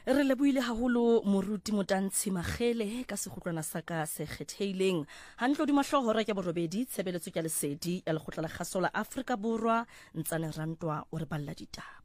Re lebohile haholo moruti Motantshe Magele ka sekgutlwana sa ka se kgetheileng. Hantle di mahlohora ke borobedi tshebeletso ke lesedi ya lekgotla la kgaso la Afrika Borwa Ntsane Rantwa o re balla ditaba.